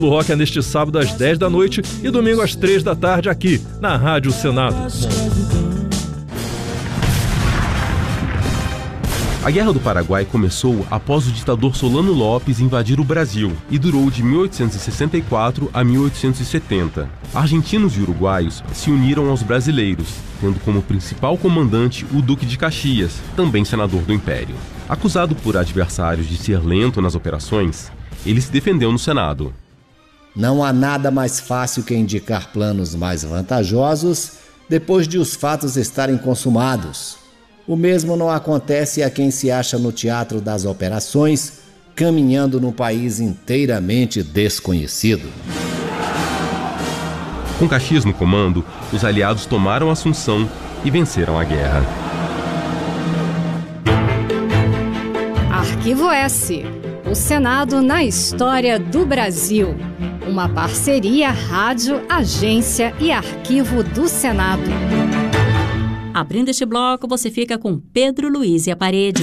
O Rock é neste sábado às 10 da noite e domingo às 3 da tarde aqui, na Rádio Senado. A Guerra do Paraguai começou após o ditador Solano Lopes invadir o Brasil e durou de 1864 a 1870. Argentinos e uruguaios se uniram aos brasileiros, tendo como principal comandante o Duque de Caxias, também senador do Império. Acusado por adversários de ser lento nas operações, ele se defendeu no Senado. Não há nada mais fácil que indicar planos mais vantajosos depois de os fatos estarem consumados. O mesmo não acontece a quem se acha no teatro das operações, caminhando num país inteiramente desconhecido. Com Caxias no comando, os aliados tomaram Assunção e venceram a guerra. Arquivo S. O Senado na história do Brasil. Uma parceria Rádio, Agência e Arquivo do Senado. Abrindo este bloco, você fica com Pedro Luiz e a Parede.